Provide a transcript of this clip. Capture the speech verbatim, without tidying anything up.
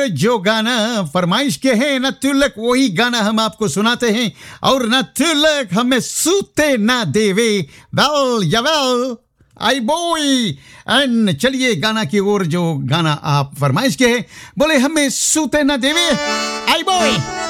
और जो गाना फरमाइश के हैं न तुलक वही गाना हम आपको सुनाते हैं और न तुलक हमें सूते ना देवे वेल या वेल आई बॉय एंड चलिए गाना की ओर जो गाना आप फरमाइश के हैं बोले हमें सूते ना देवे आई बॉय